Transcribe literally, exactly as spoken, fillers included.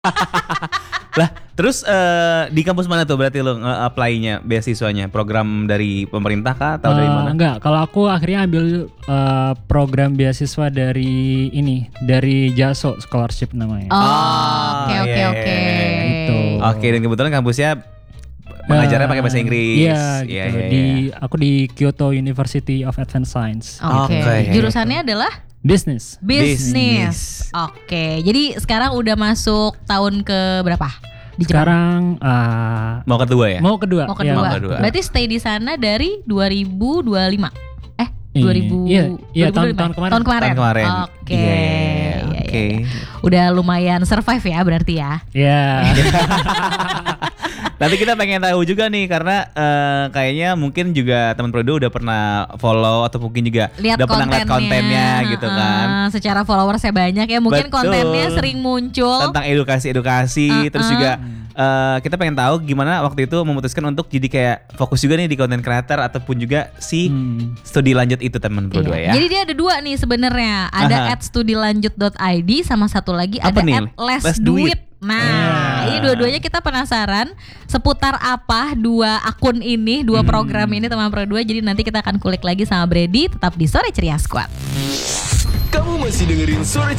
Lah, terus uh, di kampus mana tuh berarti lo nge-apply-nya beasiswanya? Program dari pemerintah kah atau uh, dari mana? Enggak, kalau aku akhirnya ambil uh, program beasiswa dari ini, dari Jaso Scholarship namanya. Oh, oke oke oke. Itu. Oke, dan kebetulan kampusnya mengajarnya pakai bahasa Inggris. Iya, gitu. Iya, iya, di iya. aku di Kyoto University of Advanced Science. Oke. Okay. Okay. Jurusannya adalah Business. Business. Oke. Okay. Jadi sekarang udah masuk tahun ke berapa? Di sekarang uh, mau kedua ya? Mau kedua. Mau kedua. Ya, mau kedua. Berarti stay di sana dari dua ribu dua puluh lima. Eh, iya, dua ribu Iya, iya tahun, tahun kemarin. Tahun kemarin. Tahun kemarin. Oke. Okay. Yeah, yeah, yeah, Oke. Okay. Yeah, yeah. Udah lumayan survive ya berarti ya. Iya. Nanti kita pengen tahu juga nih karena uh, kayaknya mungkin juga teman Prodo udah pernah follow atau mungkin juga lihat udah pernah lihat kontennya gitu kan. Uh, secara followersnya banyak ya, mungkin Betul. kontennya sering muncul tentang edukasi-edukasi, uh, terus uh. juga uh, kita pengen tahu gimana waktu itu memutuskan untuk jadi kayak fokus juga nih di content creator ataupun juga si hmm. studi lanjut itu teman Prodo iya. ya. Jadi dia ada dua nih sebenarnya, ada at studilanjut dot i d sama satu lagi apa ada nih? at les Les duit. duit. Nah, yeah. ini dua-duanya kita penasaran seputar apa dua akun ini, dua hmm. program ini teman Pro dua. Jadi nanti kita akan kulik lagi sama Brady, tetap di Sore Ceria Squad. Kamu masih dengerin Sore